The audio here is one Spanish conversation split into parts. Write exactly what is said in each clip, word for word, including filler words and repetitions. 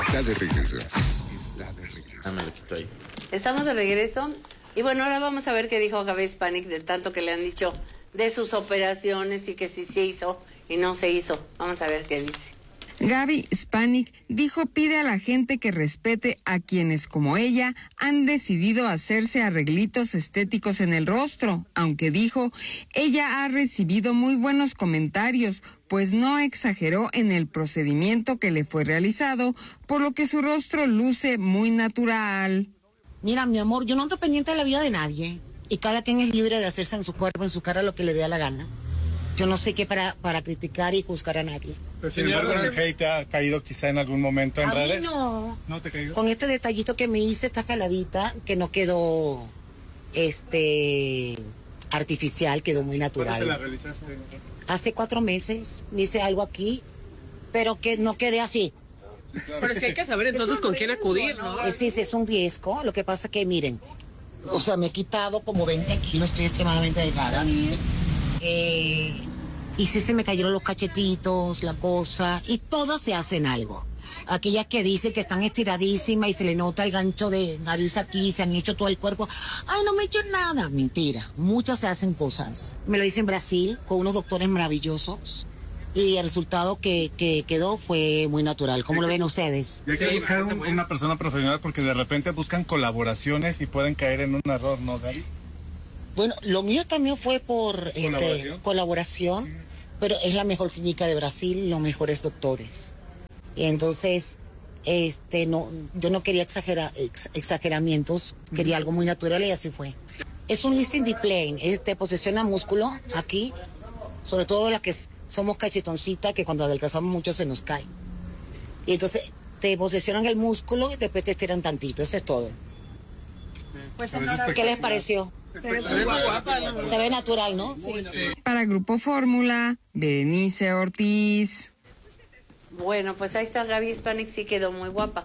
Está de regreso. Está de regreso. Ah, me lo quito ahí. Estamos de regreso. Y bueno, ahora vamos a ver qué dijo Gaby Spanik de tanto que le han dicho de sus operaciones y que sí se hizo y no se hizo. Vamos a ver qué dice. Gaby Spanik dijo pide a la gente que respete a quienes como ella han decidido hacerse arreglitos estéticos en el rostro, aunque dijo ella ha recibido muy buenos comentarios, pues no exageró en el procedimiento que le fue realizado, por lo que su rostro luce muy natural. Mira, mi amor, yo no ando pendiente de la vida de nadie y cada quien es libre de hacerse en su cuerpo, en su cara, lo que le dé a la gana. Yo no sé qué para, para criticar y juzgar a nadie. Pero sin embargo, el hate ha caído quizá en algún momento en a redes. Mí no. ¿No te ha caído? Con este detallito que me hice, esta caladita, que no quedó este artificial, quedó muy natural. ¿Cuándo te la realizaste? Hace cuatro meses me hice algo aquí, pero que no quedé así. Sí, claro. Pero sí hay que saber entonces con quién acudir, ¿no? Sí, sí, es un riesgo. Lo que pasa que, miren, o sea, me he quitado como veinte kilos, estoy extremadamente delgada. Eh, y sí se me cayeron los cachetitos, la cosa, y todas se hacen algo. Aquellas que dicen que están estiradísimas y se le nota el gancho de nariz aquí, se han hecho todo el cuerpo. Ay, no me he hecho nada. Mentira, muchas se hacen cosas. Me lo hice en Brasil con unos doctores maravillosos y el resultado que, que quedó fue muy natural. ¿Cómo lo ven ustedes? Y hay que buscar un, una persona profesional porque de repente buscan colaboraciones y pueden caer en un error, ¿no, Dari? Bueno, lo mío también fue por ¿Colaboración? Este, colaboración, sí. Pero es la mejor clínica de Brasil, los mejores doctores. Y entonces, este, no, yo no quería exagerar, ex, exageramientos, quería algo muy natural y así fue. Es un lifting deep plane, es, te posiciona músculo aquí, sobre todo las que somos cachetoncitas, que cuando adelgazamos mucho se nos cae. Y entonces te posicionan el músculo y después te estiran tantito, eso es todo. Pues, ¿qué les pareció? Se ve muy guapa, ¿no? Se ve natural, ¿no? Sí. Para Grupo Fórmula, Berenice Ortiz. Bueno, pues ahí está Gaby Spanik, sí quedó muy guapa.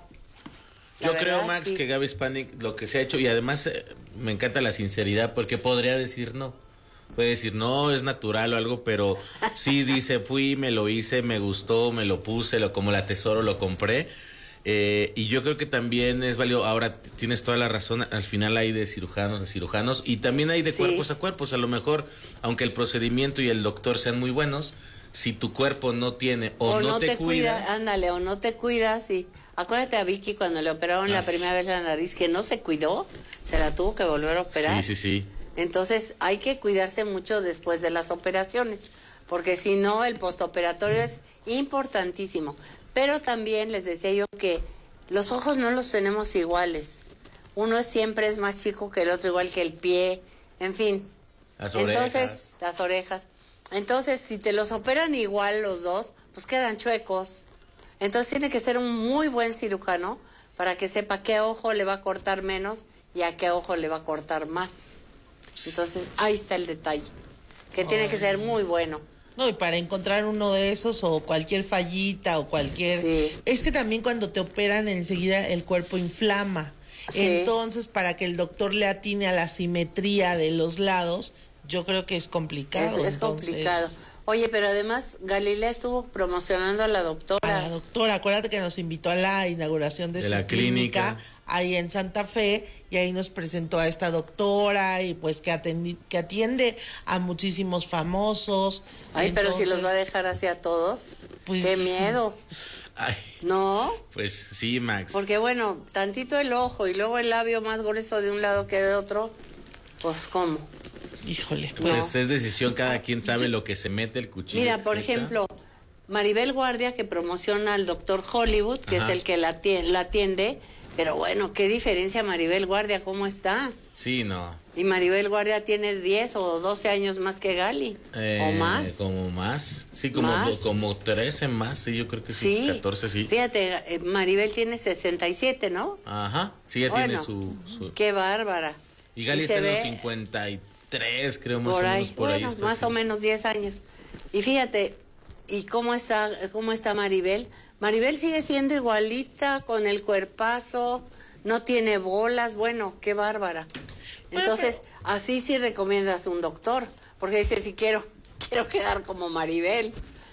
La Yo verdad, creo, Max, sí. que Gaby Spanik lo que se ha hecho, y además eh, me encanta la sinceridad, porque podría decir no. Puede decir, no, es natural o algo, pero sí dice, fui, me lo hice, me gustó, me lo puse, lo como la tesoro, lo compré. Eh, y yo creo que también es válido. Ahora tienes toda la razón, al final hay de cirujanos a cirujanos y también hay de sí. cuerpos a cuerpos. A lo mejor, aunque el procedimiento y el doctor sean muy buenos, si tu cuerpo no tiene o, o no, no te, te cuidas, cuida, ándale, o no te cuidas. Y acuérdate a Vicky cuando le operaron ah, la primera vez la nariz, que no se cuidó, se la tuvo que volver a operar. Sí, sí, sí. Entonces hay que cuidarse mucho después de las operaciones, porque si no el postoperatorio es importantísimo. Pero también les decía yo que los ojos no los tenemos iguales. Uno siempre es más chico que el otro, igual que el pie, en fin. Las Entonces, orejas. las orejas. Entonces, si te los operan igual los dos, pues quedan chuecos. Entonces tiene que ser un muy buen cirujano para que sepa qué ojo le va a cortar menos y a qué ojo le va a cortar más. Entonces, ahí está el detalle, que oh. tiene que ser muy bueno. No, y para encontrar uno de esos o cualquier fallita o cualquier... Sí. Es que también cuando te operan enseguida el cuerpo inflama. Sí. Entonces, para que el doctor le atine a la simetría de los lados, yo creo que es complicado. Es, es entonces... complicado. Oye, pero además Galilea estuvo promocionando a la doctora. A la doctora, acuérdate que nos invitó a la inauguración de, de su la clínica, clínica ahí en Santa Fe, y ahí nos presentó a esta doctora y pues que, atendi, que atiende a muchísimos famosos. Ay, entonces, pero si los va a dejar así a todos, pues, qué miedo. Ay, ¿no? Pues sí, Max. Porque bueno, tantito el ojo y luego el labio más grueso de un lado que de otro, pues ¿cómo? Híjole, pues no. es decisión, cada quien sabe lo que se mete el cuchillo. Mira, por seca. ejemplo, Maribel Guardia, que promociona al doctor Hollywood, que Ajá. es el que la atiende, la atiende, pero bueno, qué diferencia Maribel Guardia, ¿cómo está? Sí, no. Y Maribel Guardia tiene diez o doce años más que Gali, eh, o más. Como más, sí, como, ¿Más? como trece más, sí, yo creo que sí, sí, catorce, sí. Fíjate, Maribel tiene sesenta y siete, ¿no? Ajá, sí, ya bueno, tiene su, su... Qué bárbara. Y Gali y está en ve... los cincuenta y tres, creo, más por o ahí, menos, por bueno, ahí está. más sí. o menos diez años. Y fíjate, ¿y cómo está, cómo está Maribel? Maribel sigue siendo igualita, con el cuerpazo, no tiene bolas, bueno, qué bárbara. Entonces, pero... así sí recomiendas un doctor, porque dice, si quiero, quiero quedar como Maribel.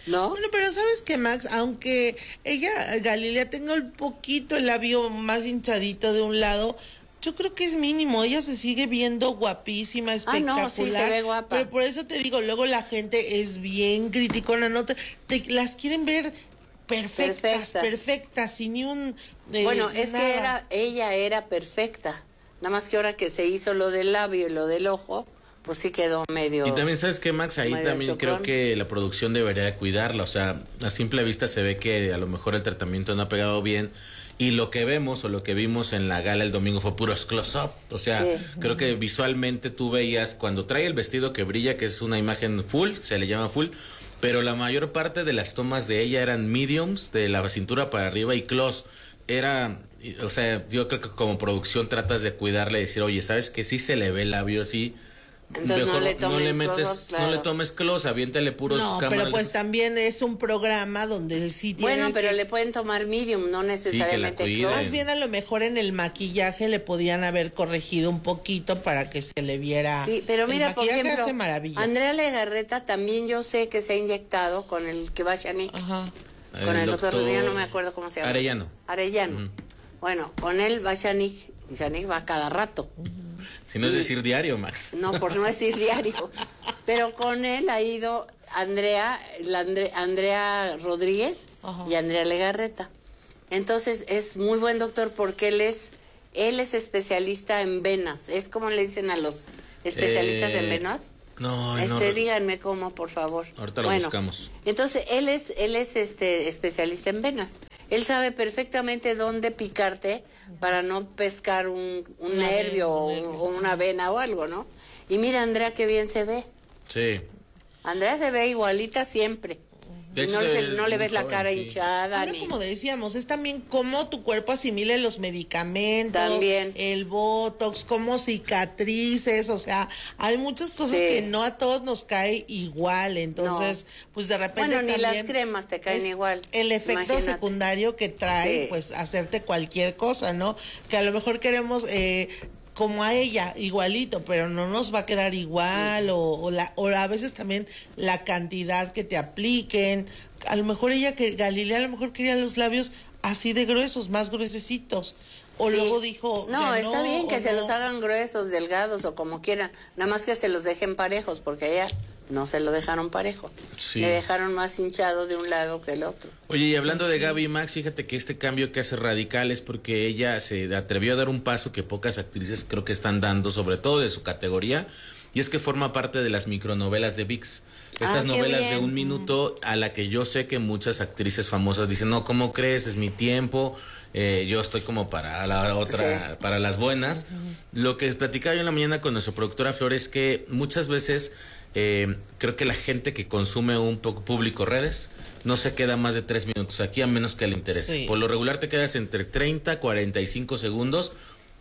¿No? Bueno, pero ¿sabes qué, Max? Aunque ella, Galilea, tenga un poquito el labio más hinchadito de un lado, yo creo que es mínimo. Ella se sigue viendo guapísima, Ah, espectacular. no, sí se ve guapa. Pero por eso te digo, luego la gente es bien criticona, ¿no? Te, te- las quieren ver perfectas, Perfectas. perfectas, sin ni un... eh, Bueno, es nada. que era, ella era perfecta. Nada más que ahora que se hizo lo del labio y lo del ojo, pues sí quedó medio... Y también, ¿sabes qué, Max? Ahí medio también chocón. creo que la producción debería de cuidarla. O sea, a simple vista se ve que a lo mejor el tratamiento no ha pegado bien. Y lo que vemos o lo que vimos en la gala el domingo fue puros close-up. O sea, Sí. creo que visualmente tú veías cuando trae el vestido que brilla, que es una imagen full, se le llama full. Pero la mayor parte de las tomas de ella eran mediums, de la cintura para arriba y close. Era, o sea, yo creo que como producción tratas de cuidarle y decir, oye, ¿sabes que sí se le ve el labio así? Entonces no le tomen metes, close-up, claro. no le tomes close, aviéntale puros No, cámaras. pero pues también es un programa donde sí tiene Bueno, pero que- le pueden tomar medium, no necesariamente cuiden. close. Más bien a lo mejor en el maquillaje le podían haber corregido un poquito para que se le viera. Sí, pero el mira, por maquillaje ejemplo, hace maravillas. Andrea Legarreta también yo sé que se ha inyectado con el que va Shanik, Ajá. con el, doctor, doctor ya no me acuerdo cómo se llama. Arellano. Arellano. Bueno, con él va Shanik, y Shanik va cada rato. Si no es y- decir diario, Max. No, por no decir diario. Pero con él ha ido Andrea, la Andre- Andrea Rodríguez Ajá. y Andrea Legarreta. Entonces es muy buen doctor porque él es, él es especialista en venas. Es como le dicen a los especialistas Eh, en venas. No, Este, no. díganme cómo, por favor. Ahorita lo buscamos. Entonces, él es, él es este especialista en venas. Él sabe perfectamente dónde picarte para no pescar un, un Una nervio vena, o, un un- nervio. o una vena o algo, ¿no? Y mira, Andrea, qué bien se ve. Sí. Andrea se ve igualita siempre. De Y hecho, no, se se- ve no le muy ves la joven, cara sí. hinchada. Ahora, Ni... como decíamos, es también cómo tu cuerpo asimile los medicamentos, También. el botox, cómo cicatrices, o sea, hay muchas cosas Sí. que no a todos nos cae igual, entonces, pues de repente Bueno, ni las también cremas te caen es igual. El efecto Imagínate. secundario que trae, Sí. pues, hacerte cualquier cosa, ¿no? Que a lo mejor queremos... Eh, como a ella, igualito, pero no nos va a quedar igual, o, o, la, o a veces también la cantidad que te apliquen. A lo mejor ella, que Galilea, a lo mejor quería los labios así de gruesos, más gruesecitos. O Sí. luego dijo... No, ya está bien que o se no. los hagan gruesos, delgados o como quieran. Nada más que se los dejen parejos, porque ella no se lo dejaron parejo. Sí. Le dejaron más hinchado de un lado que el otro. Oye, y hablando de Gaby y Max, fíjate que este cambio que hace radical es porque ella se atrevió a dar un paso que pocas actrices creo que están dando, sobre todo de su categoría, y es que forma parte de las micronovelas de V I X. Estas Ah, qué novelas de bien. un minuto a la que yo sé que muchas actrices famosas dicen, no, ¿cómo crees? Es mi tiempo, eh, yo estoy como para la otra, Sí. para las buenas. Lo que platicaba yo en la mañana con nuestra productora Flor es que muchas veces eh, creo que la gente que consume un poco público redes no se queda más de tres minutos aquí a menos que le interese. Sí. Por lo regular te quedas entre treinta, cuarenta y cinco segundos,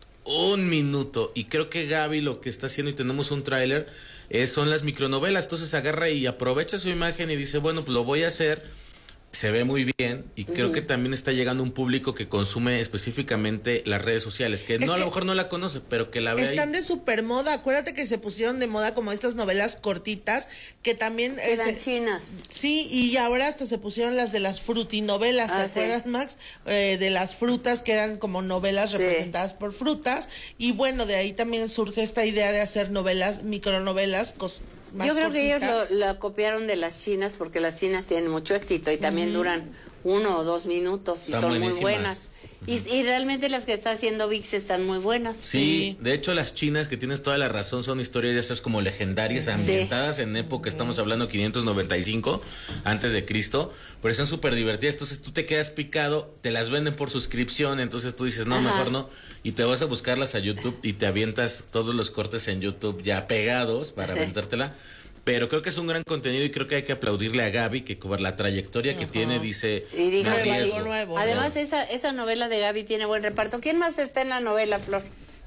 un minuto. Y creo que Gaby lo que está haciendo, y tenemos un tráiler, eh, son las micronovelas. Entonces agarra y aprovecha su imagen y dice, bueno, pues lo voy a hacer. Se ve muy bien y creo que también está llegando un público que consume específicamente las redes sociales, que Es no a que lo mejor no la conoce, pero que la ve ahí. Están de super moda. Acuérdate que se pusieron de moda como estas novelas cortitas que también eh, Eran se- chinas. sí, y ahora hasta se pusieron las de las frutinovelas, ¿te Ah, sí. acuerdas, Max? Eh, de las frutas que eran como novelas Sí. representadas por frutas. Y bueno, de ahí también surge esta idea de hacer novelas, micronovelas, cos- más Yo creo que ellos cortitas. lo, lo copiaron de las chinas porque las chinas tienen mucho éxito y también duran uno o dos minutos y Están son muy buenísimas. buenas. Y, y realmente las que está haciendo V I X están muy buenas. Sí, de hecho las chinas, que tienes toda la razón, son historias de esas como legendarias, ambientadas en época, estamos hablando quinientos noventa y cinco antes de Cristo, pero son súper divertidas, entonces tú te quedas picado, te las venden por suscripción, entonces tú dices, no, Ajá. mejor no, y te vas a buscarlas a YouTube y te avientas todos los cortes en YouTube ya pegados para aventártela. Pero creo que es un gran contenido y creo que hay que aplaudirle a Gaby, que por la trayectoria que tiene, dice, Y dijo "Me que sí. arriesgo". Algo nuevo. Además, esa, esa novela de Gaby tiene buen reparto. ¿Quién más está en la novela, Flor?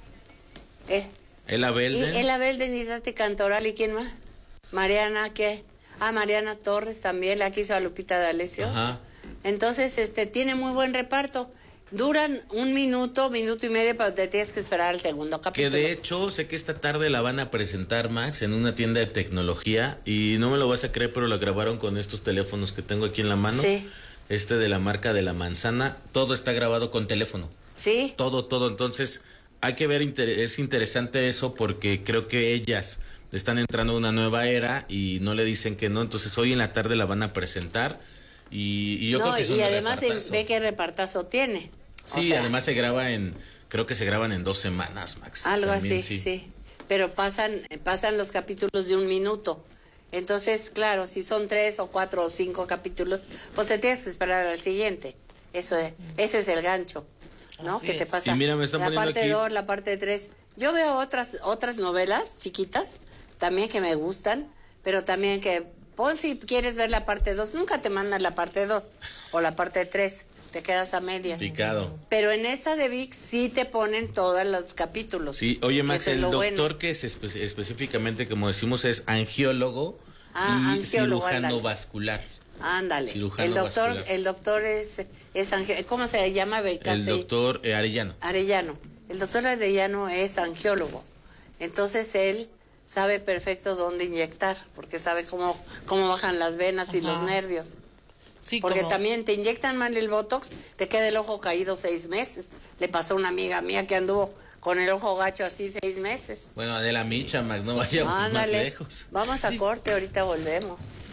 Eh, Ella y Belden. Ela Belden y Dati Cantoral, ¿y quién más? Mariana, ¿qué? Ah, Mariana Torres también, la que hizo a Lupita D'Alessio. Ajá. Entonces, este, tiene muy buen reparto. duran un minuto, minuto y medio, pero te tienes que esperar al segundo Que capítulo. de hecho, sé que esta tarde la van a presentar, Max, en una tienda de tecnología. Y no me lo vas a creer, pero la grabaron con estos teléfonos que tengo aquí en la mano. Sí. Este de la marca de la manzana. Todo está grabado con teléfono. ¿Sí? Todo, todo. Entonces, hay que ver, inter- es interesante eso porque creo que ellas están entrando a una nueva era y no le dicen que no. Entonces, hoy en la tarde la van a presentar. Y, y yo No, creo que es y un además se repartazo. ve qué repartazo tiene. O Sí, sea, además se graba en, creo que se graban en dos semanas, Max. algo También, así, sí. Pero pasan, pasan los capítulos de un minuto. Entonces, claro, si son tres o cuatro o cinco capítulos, pues te tienes que esperar al siguiente. Eso es, ese es el gancho, ¿no? Así Que te es. pasa Y mira, me están la poniendo parte aquí- dos, la parte tres. Yo veo otras otras novelas chiquitas también que me gustan, pero también que pon si quieres ver la parte dos, nunca te mandan la parte dos o la parte tres, te quedas a medias. Picado. Pero en esta de ViX sí te ponen todos los capítulos. Sí, oye, que Max, eso es el lo doctor bueno. que es espe- específicamente, como decimos, es angiólogo Ah, y angiólogo, cirujano ándale. vascular. Ándale. Cirujano El doctor, vascular. el doctor es, es angi- ¿cómo se llama? El doctor eh, Arellano. Arellano. El doctor Arellano es angiólogo. Entonces él sabe perfecto dónde inyectar, porque sabe cómo, cómo bajan las venas y Ajá. los nervios. Sí, Porque como- también te inyectan mal el botox, te queda el ojo caído seis meses. Le pasó a una amiga mía que anduvo con el ojo gacho así seis meses. Bueno, de la micha, Max, no vayamos más Ándale. lejos. Vamos a corte, ahorita volvemos.